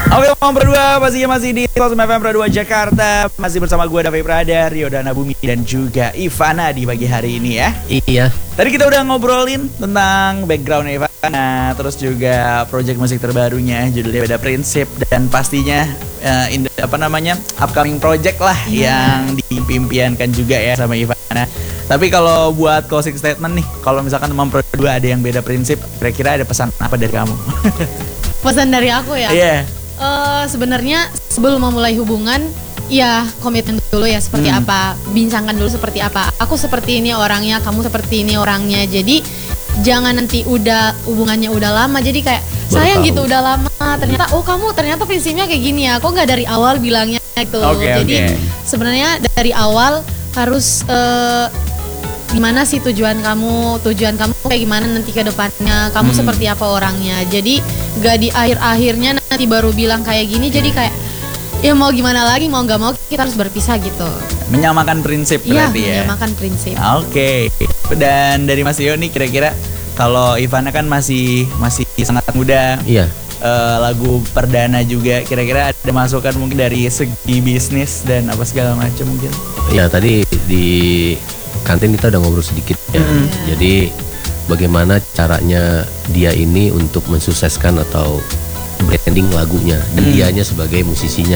Oke, Om Berdua masih di Kosum FM Pro 2 Jakarta. Masih bersama gue Davi Prada, Rio Dana Bumi dan juga Ivana di pagi hari ini ya. Iya. Tadi kita udah ngobrolin tentang background Ivana, terus juga project musik terbarunya judulnya Beda Prinsip, dan pastinya upcoming project lah yang diimpiankan juga ya sama Ivana. Tapi kalau buat closing statement nih, kalau misalkan teman Pro 2 ada yang beda prinsip, kira-kira ada pesan apa dari kamu? Pesan dari aku ya. Iya. Sebenarnya sebelum memulai hubungan, ya komitmen dulu ya seperti apa, bincangkan dulu seperti apa. Aku seperti ini orangnya, kamu seperti ini orangnya. Jadi jangan nanti hubungannya udah lama, jadi kayak sayang gitu udah lama. Ternyata kamu ternyata prinsipnya kayak gini ya. Kok nggak dari awal bilangnya gitu. Jadi sebenarnya dari awal harus gimana sih tujuan kamu kayak gimana nanti ke depannya, kamu seperti apa orangnya. Jadi gak di akhir-akhirnya nanti baru bilang kayak gini, jadi kayak ya mau gimana lagi, mau gak mau kita harus berpisah gitu. Menyamakan prinsip berarti ya. Menyamakan prinsip. Oke. Dan dari Mas Yo nih, kira-kira kalau Ivana kan masih sangat muda. Iya. Lagu perdana juga, kira-kira ada masukan mungkin dari segi bisnis dan apa segala macam mungkin. Ya, tadi di kantin kita udah ngobrol sedikit ya. Jadi bagaimana caranya dia ini untuk mensukseskan atau branding lagunya dan dianya sebagai musisinya